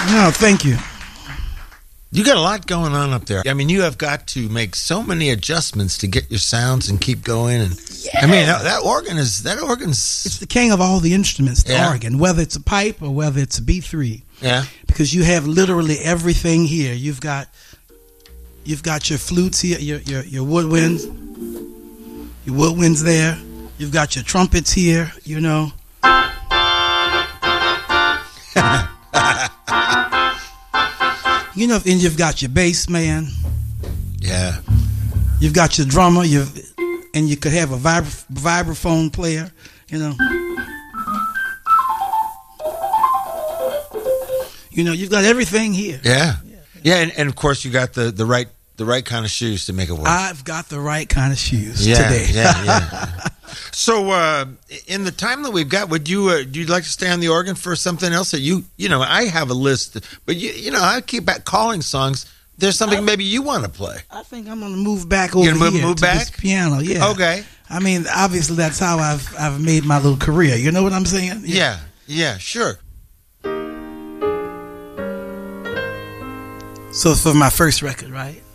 No, thank you. You got a lot going on up there. I mean, you have got to make so many adjustments to get your sounds and keep going. And I mean, that organ's. It's the king of all the instruments, the Yeah. organ, whether it's a pipe or whether it's a B3. Yeah. Because you have literally everything here. You've got your flutes here, your woodwinds. Your woodwinds there. You've got your trumpets here, you know. You know, and you've got your bass man. Yeah. You've got your drummer. And you could have a vibraphone player, you know. You know, you've got everything here. Yeah. Yeah, and of course you got the right kind of shoes to make it work. I've got the right kind of shoes today. Yeah. So, in the time that we've got, would you like to stay on the organ for something else that you know? I have a list, but you know, I keep back calling songs. There's something maybe you want to play. I think I'm gonna move back over here to this piano. Yeah. Okay. I mean, obviously that's how I've made my little career. You know what I'm saying? Yeah. Sure. So for my first record, right?